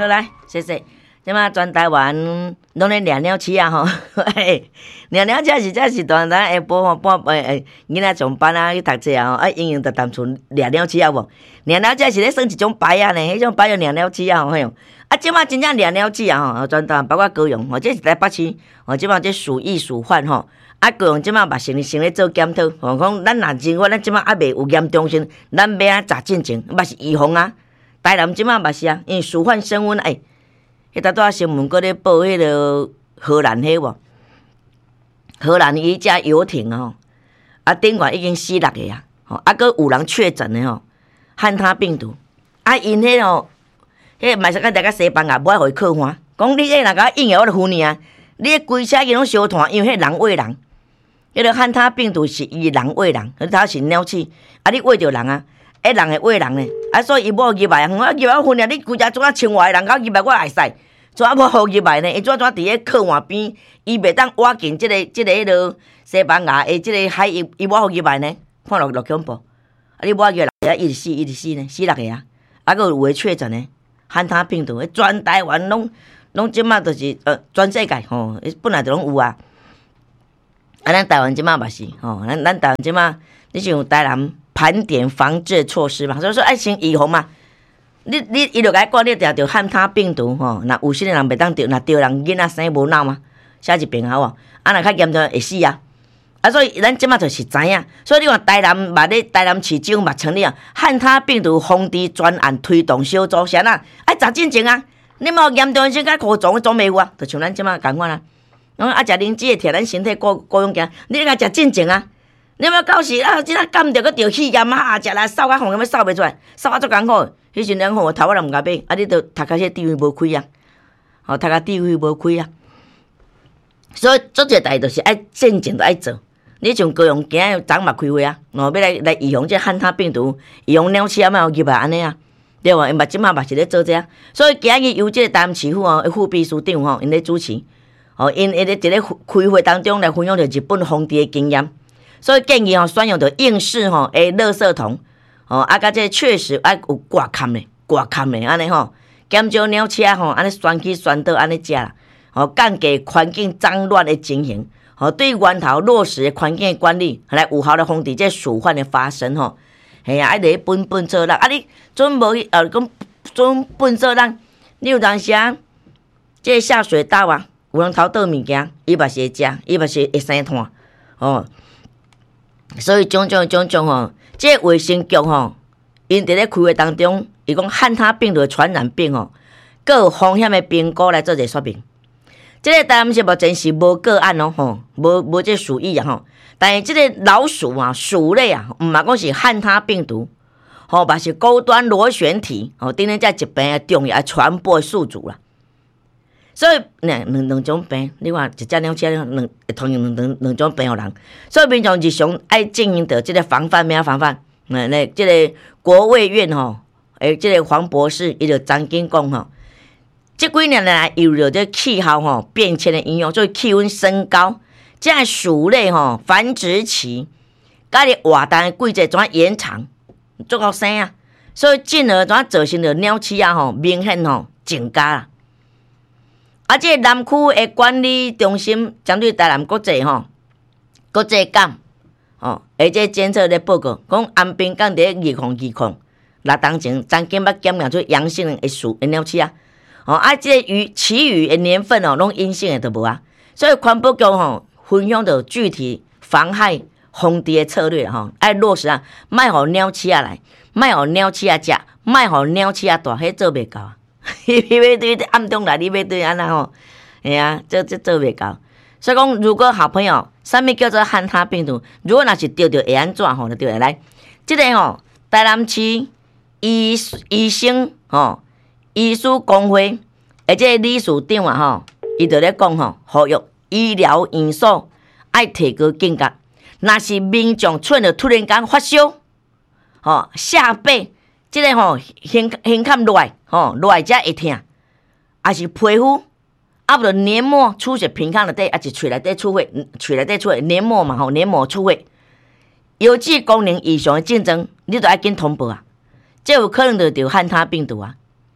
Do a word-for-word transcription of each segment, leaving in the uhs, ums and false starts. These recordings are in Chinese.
好来，谢谢。即马全台湾拢咧掠鸟鼠啊吼，掠鸟鼠是真是大人下晡吼半晡囡仔上班啊去读册啊吼，啊应用着淡厝掠鸟鼠啊无？掠鸟鼠是咧算一种牌啊呢，迄种牌叫掠鸟鼠啊吼，嘿。啊，即马真正掠鸟鼠啊吼，全台湾包括高雄，或者是台北市，吼即马这属意属犯吼。啊，高雄即马嘛成成咧做检讨，吼讲咱若真我咱即马还未有严重性，咱要安怎进前，嘛是预防啊。台南即马嘛是啊，因为属犯升温诶。迄搭拄仔新闻，搁咧报迄个荷兰迄无？荷兰伊只游艇吼，啊顶悬已经死六个啊，吼，啊搁有人确诊诶吼，汉他病毒，啊因迄吼，迄嘛是甲大家西班牙无爱互伊靠岸，讲你迄若甲应验我著唬你啊，你迄规车去拢烧炭，因为迄人喂人，迄个汉他病毒是伊人喂人，它是鸟鼠，啊你喂着人啊。迄人会喂人呢，啊，所以伊无入来，我入来我分啊，你规只做啊清外人，到入来我会使，怎啊无好入来呢？伊怎怎伫咧靠岸边，伊袂当挖进即个即个迄落西班牙诶，即个海，伊伊无好入来呢？看落落恐怖，啊，你挖入来，一直死一直死呢，死六个啊，啊，佫有诶确诊呢，汉他病毒，全台湾拢拢即马就是呃全世界吼，本来就拢有啊，啊，咱台湾即马嘛是吼，咱咱台湾即马，你像台南。盘点防治措施嘛，所以说爱先预防嘛。你你伊就该讲你定着汉他病毒吼，那有些人袂当着，那着人囡仔生无脑嘛，写一遍好无？啊，若较严重会死啊！啊，所以咱即马就是知影，所以你看台南嘛咧，台南市政嘛成立啊汉他病毒防治专案推动小组，啥呐？爱查进前啊，你无严重性甲扩张总袂有啊，就像咱即马共款啦。啊，食灵芝会替咱身体过过用行，你甲食进前啊。你要到时啊，即个感着个着气炎啊，食来扫啊，风，要扫袂出来，扫啊足艰苦。迄时阵吼，头我也毋敢买，啊，你都读甲迄智慧无开啊，吼，读甲智慧无开啊。所以做这代就是爱进前就爱做。你像高雄今日昨嘛开会啊，吼，要来来预防这汉他病毒，预防鸟鼠啊，莫入来安尼啊，对无？因嘛即马嘛是咧做这啊。所以今日由这个台南市府哦，副秘书长吼，因咧主持，哦，因因咧伫咧开会当中来分享着日本防治的经验。所以建议吼，选用着应试吼诶，垃圾桶，哦，啊，甲这确实爱有挂勘咧，挂勘咧，安尼吼，减少鸟鼠吼，安尼旋起旋倒安尼食啦，哦，降低环境脏乱的情形，哦，对源头落实环境管理，来有效的防止这鼠患的发生吼。系啊，爱咧本本做人，啊，你准无呃讲准本做人，你有当时啊，这下水道啊，有人偷倒物件，伊嘛是会食，伊嘛是会生炭，哦。所以种种种种吼，这卫生局吼，因伫咧开会当中，伊讲汉他病毒的传染病吼，各有风险的评估来做者说明。这个当然是目前是无个案哦吼，无无这鼠疫啊吼，但是这个老鼠啊、鼠类啊，毋嘛讲是汉他病毒，吼，嘛是高端螺旋体，吼，顶咧这疾病的重要传播的宿主啦。所以，两两两种病，你看一只鸟鼠两同样两两两种病互人，所以平常日常爱经营的这个防范，咩啊防范？那那这个国卫院吼，诶，这个黄博士伊就曾经讲吼，这几年来有了这气候吼变迁的影响，所以气温升高，这样鼠类吼繁殖期，甲你活动的季节怎延长，足够生啊，所以进而怎造成了鸟鼠啊吼明显吼增加啦。啊，这个南区的管理中心针对台南国际吼国际港哦，而且监测咧报告，讲安平港伫二零二零六当前曾经捌检验出阳性的鼠的鸟鼠啊，哦啊，这个余其余的年份哦，拢阴性的都无啊，所以环保局吼分享着具体防害防治的策略吼，爱落实啊，卖互鸟鼠啊来，卖互鸟鼠啊食，卖互鸟鼠啊大，迄做袂到啊。你要对暗中来，你要对安那吼，哎呀，这这做袂到。所以讲，如果好朋友，什么叫做汉他病毒？如果若是得着会安怎吼？就对来，这个吼，台南市医医生吼，医师工会，而且理事长啊吼，伊就咧讲吼，呼吁医疗院所爱提高警觉。若是民众出了突然间发烧，吼下背。这个吼，胸胸坎落来，吼落来才会痛，还是皮肤，啊不着黏膜出血，鼻孔内底，还是喙内底出血，喙内底出血，黏膜嘛吼，黏膜出血，邮寄功能异常的症状，你都要紧通报啊，这有可能就着汉他病毒啊。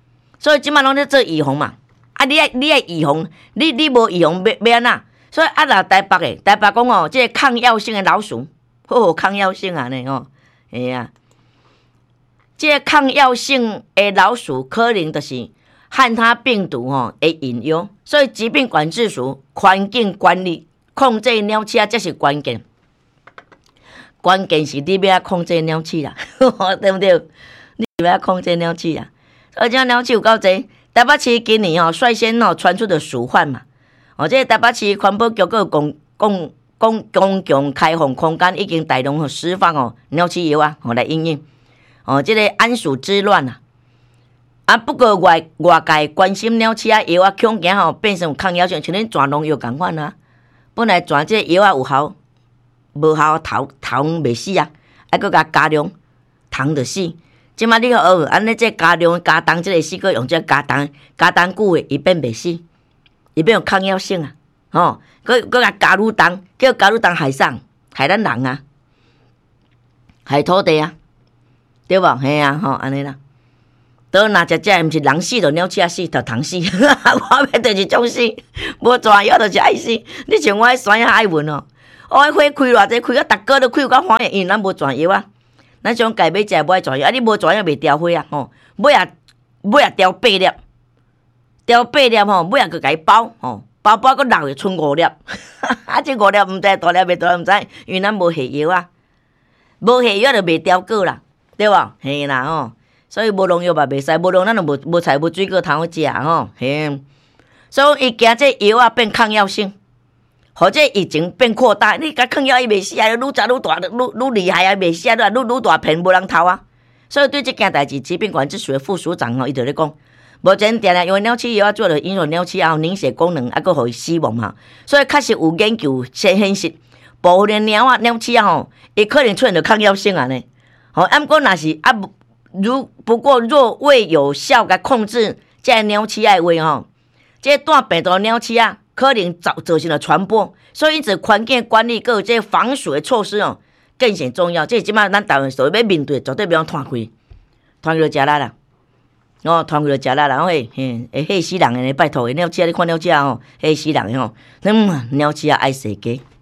所以即摆拢咧做预防嘛。啊，你爱你爱预防，你你无预防要要安怎？所以啊，若台北诶，台北讲哦，即个抗药性诶老鼠，哦，抗药性啊呢吼，嘿啊，即个抗药性诶老鼠可能就是汉他病毒吼会引诱，所以疾病管制署环境管理控制鸟鼠啊，才是关键。关键是你要控制鸟鼠啦，对不对？你要控制鸟鼠啊，而且鸟鼠有够济。台北市今年吼率先吼传出的鼠患嘛，哦，这台北市环保局个公公公公共开放空间已经大量吼释放哦鸟鼠药啊，吼来应用哦，这个安鼠之乱啊。啊，不过外外界关心鸟鼠啊药啊，恐惊吼变成抗药性，像恁全农药共款啊。本来全这药啊有效，无效头头袂死啊，还佫甲加量，虫就死。即摆你学安尼这加量加重这个死，佫用这加重加重久诶，伊变袂死，伊变有抗药性啊，吼，佫佫甲加愈重，叫加愈重害啥？害咱人啊，害土地啊，对无？嘿啊，吼，安尼啦。倒若食食，毋是人死，就鸟鼠死，就虫死。我要就是种死，无全药就是爱死。你像我迄山野爱文哦，我迄花开偌济，开到逐个都开有够欢喜，因为咱无全药啊。咱想家买食无爱全药，啊你无全药袂凋花啊吼，尾啊尾啊凋八粒，凋八粒吼，尾啊佮甲伊包吼，包包佮留剩五粒，啊这五粒毋知大粒袂大粒毋知，因为咱无下药啊，无下药就袂凋果啦，对无？嘿啦吼，所以无农药嘛袂使，无农咱就无无菜无水果通好食吼，嘿，所以伊惊这药啊变抗药性。或者疫情变扩大，你甲抗药伊袂死啊，愈食愈大，愈愈厉害啊，袂死啊，愈愈大片无人偷啊。所以对这件代志，疾病管制署的副署长吼，伊就咧讲，目前定定因为鸟鼠药啊做了引入鸟鼠啊凝血功能，啊佫互伊死亡嘛。所以确实有研究先显示，部分的鸟啊鸟鼠啊吼，伊可能出现着抗药性啊呢。吼，啊毋过若是啊如不过若未有效甲控制这鸟鼠啊的话吼，这带病毒鸟鼠啊。可能造造成了传播，所以因此环境管理各这防鼠的措施哦更显重要。这即摆咱台湾所要面对，绝对不要拖开，拖开就食力啦。哦，拖开就食力啦，嘿，嘿，会吓死人的，拜托的，鸟鼠你看鸟鼠哦，吓死人的吼，嗯，鸟鼠啊爱世界。